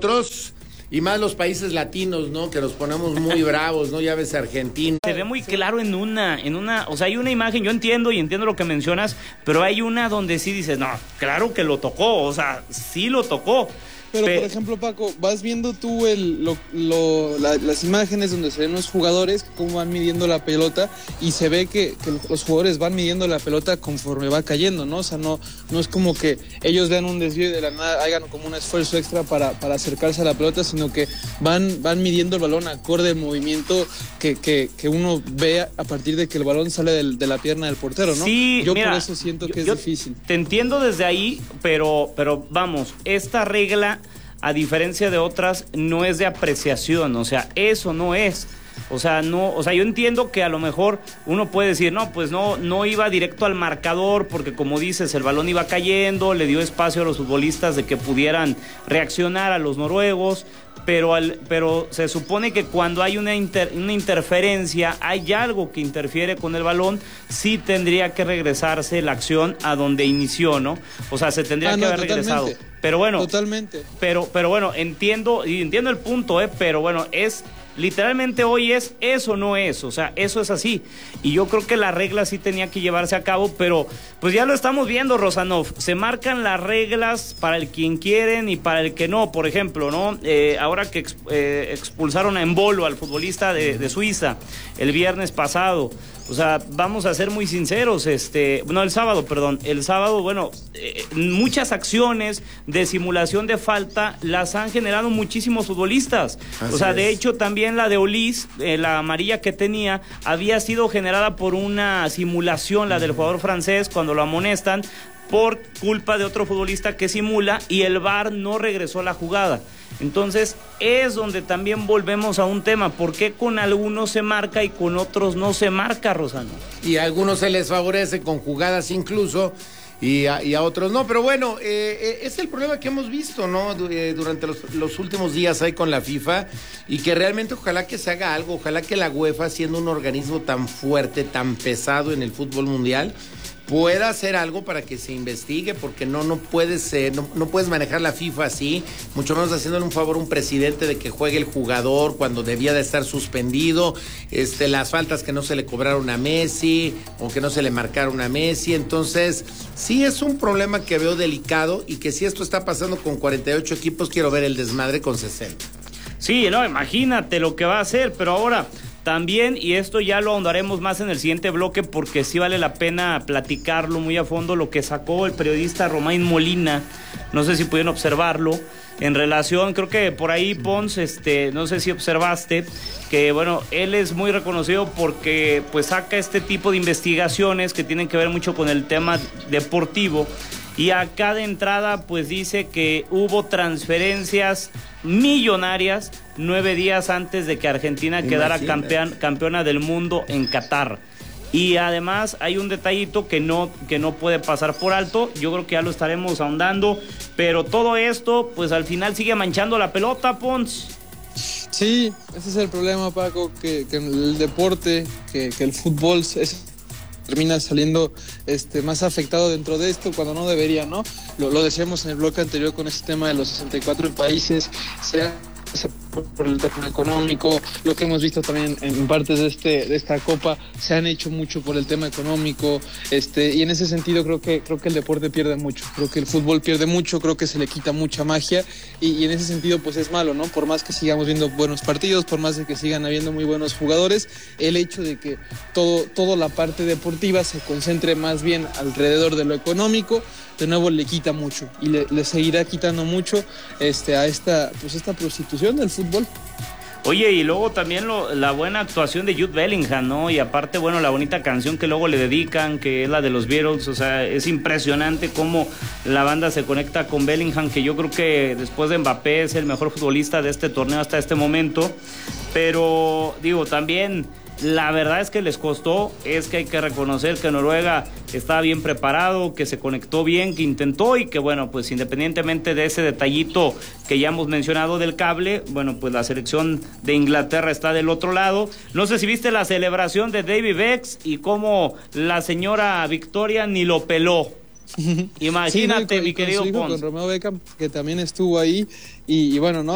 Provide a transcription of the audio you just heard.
nosotros, y más los países latinos, ¿no? Que nos ponemos muy bravos, ¿no? Ya ves Argentina. Se ve muy claro en una, o sea, hay una imagen, yo entiendo lo que mencionas, pero hay una donde sí dices, no, claro que lo tocó, o sea, sí lo tocó. Pero, por ejemplo, Paco, vas viendo tú las imágenes donde se ven los jugadores, cómo van midiendo la pelota, y se ve que los jugadores van midiendo la pelota conforme va cayendo, ¿no? O sea, no es como que ellos vean un desvío y de la nada hagan como un esfuerzo extra para acercarse a la pelota, sino que van midiendo el balón acorde al movimiento que uno ve a partir de que el balón sale de la pierna del portero, ¿no? Sí, yo mira, por eso siento que es difícil. Te entiendo desde ahí, pero vamos, esta regla, a diferencia de otras, no es de apreciación, o sea, eso no es. O sea, yo entiendo que a lo mejor uno puede decir, no, pues no iba directo al marcador, porque como dices, el balón iba cayendo, le dio espacio a los futbolistas de que pudieran reaccionar a los noruegos, pero se supone que cuando hay una interferencia, hay algo que interfiere con el balón, sí tendría que regresarse la acción a donde inició, ¿no? O sea, se tendría que haber regresado. Pero bueno, totalmente. Pero bueno, entiendo el punto, pero bueno, literalmente hoy eso no es, o sea, eso es así. Y yo creo que la regla sí tenía que llevarse a cabo, pero pues ya lo estamos viendo, Rosanov. Se marcan las reglas para el quien quieren y para el que no. Por ejemplo, ¿no? Ahora que expulsaron a Embolo, al futbolista de Suiza, el viernes pasado. O sea, vamos a ser muy sinceros, el sábado, bueno, muchas acciones de simulación de falta las han generado muchísimos futbolistas. O sea, de hecho, también la de Olís, la amarilla que tenía, había sido generada por una simulación, la del jugador francés, cuando lo amonestan por culpa de otro futbolista que simula y el VAR no regresó a la jugada. Entonces es donde también volvemos a un tema, ¿por qué con algunos se marca y con otros no se marca, Rosano? Y a algunos se les favorece con jugadas incluso y a otros no, pero bueno, es el problema que hemos visto, ¿no? Durante los últimos días ahí con la FIFA, y que realmente ojalá que se haga algo, ojalá que la UEFA, siendo un organismo tan fuerte, tan pesado en el fútbol mundial, pueda hacer algo para que se investigue, porque no puedes manejar la FIFA así, mucho menos haciéndole un favor a un presidente de que juegue el jugador cuando debía de estar suspendido, las faltas que no se le cobraron a Messi o que no se le marcaron a Messi. Entonces sí es un problema que veo delicado, y que si esto está pasando con 48 equipos, quiero ver el desmadre con 60. Sí, no, imagínate lo que va a hacer, pero ahora también, y esto ya lo ahondaremos más en el siguiente bloque, porque sí vale la pena platicarlo muy a fondo, lo que sacó el periodista Romain Molina, no sé si pudieron observarlo, en relación, creo que por ahí, Pons, no sé si observaste, que bueno, él es muy reconocido porque pues saca este tipo de investigaciones que tienen que ver mucho con el tema deportivo, y acá de entrada pues dice que hubo transferencias millonarias 9 días antes de que Argentina quedara campeona del mundo en Qatar. Y además hay un detallito que no puede pasar por alto, yo creo que ya lo estaremos ahondando, pero todo esto pues al final sigue manchando la pelota, Pons. Sí, ese es el problema, Paco, que el deporte, que el fútbol termina saliendo más afectado dentro de esto cuando no debería, ¿no? Lo decíamos en el bloque anterior con este tema de los 64 países, sea por el tema económico, lo que hemos visto también en partes de esta Copa, se han hecho mucho por el tema económico, y en ese sentido creo que el deporte pierde mucho, creo que el fútbol pierde mucho, creo que se le quita mucha magia, y en ese sentido pues es malo, ¿no? Por más que sigamos viendo buenos partidos, por más de que sigan habiendo muy buenos jugadores, el hecho de que toda la parte deportiva se concentre más bien alrededor de lo económico, de nuevo le quita mucho, y le seguirá quitando mucho a esta prostitución del fútbol. Oye, y luego también la buena actuación de Jude Bellingham, ¿no? Y aparte, bueno, la bonita canción que luego le dedican, que es la de los Beatles, o sea, es impresionante cómo la banda se conecta con Bellingham, que yo creo que después de Mbappé es el mejor futbolista de este torneo hasta este momento, pero digo, también la verdad es que les costó, es que hay que reconocer que Noruega estaba bien preparado, que se conectó bien, que intentó, y que bueno, pues independientemente de ese detallito que ya hemos mencionado del cable, bueno, pues la selección de Inglaterra está del otro lado. No sé si viste la celebración de David Beckham y cómo la señora Victoria ni lo peló. Imagínate, sí, mi querido Pons. Con Romeo Beckham, que también estuvo ahí, y bueno, ¿no?